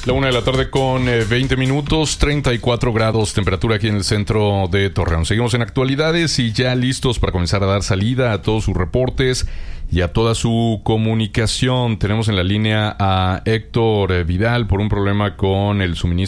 La 1 de la tarde con 20 minutos, 34 grados temperatura aquí en el centro de Torreón. Seguimos en actualidades y ya listos para comenzar a dar salida a todos sus reportes y a toda su comunicación. Tenemos en la línea a Héctor Vidal por un problema con el suministro